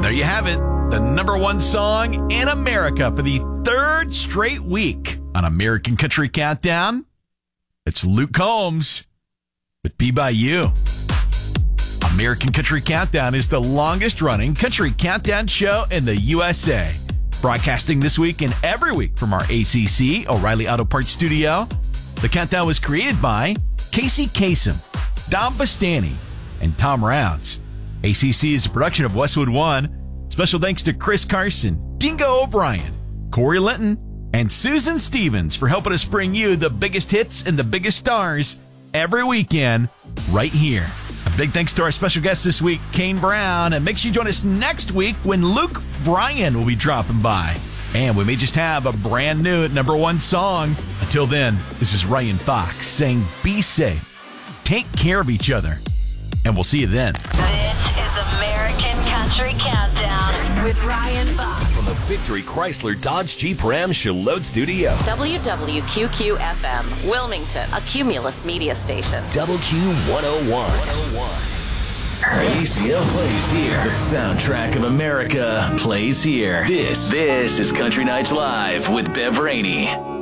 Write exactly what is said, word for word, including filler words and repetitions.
there you have it, the number one song in America for the third straight week on American Country Countdown. It's Luke Combs with Be By You. American Country Countdown is the longest-running country countdown show in the U S A. Broadcasting this week and every week from our A C C, O'Reilly Auto Parts studio. The countdown was created by Casey Kasem, Dom Bastani, and Tom Rounds. A C C is a production of Westwood One. Special thanks to Chris Carson, Dingo O'Brien, Corey Linton, and Susan Stevens for helping us bring you the biggest hits and the biggest stars every weekend right here. A big thanks to our special guest this week, Kane Brown, and make sure you join us next week when Luke Bryan will be dropping by. And we may just have a brand new number one song. Until then, this is Ryan Fox saying be safe, take care of each other, and we'll see you then. This is American Country Countdown with Ryan Fox. From the Victory Chrysler Dodge Jeep Ram Charlotte Studio. W W Q Q F M, Wilmington, a Cumulus media station. W Q one oh one. A C L plays here. The soundtrack of America plays here. This, this is Country Nights Live with Bev Rainey.